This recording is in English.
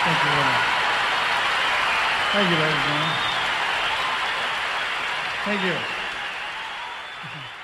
Thank you very much. Thank you, ladies and gentlemen. Thank you.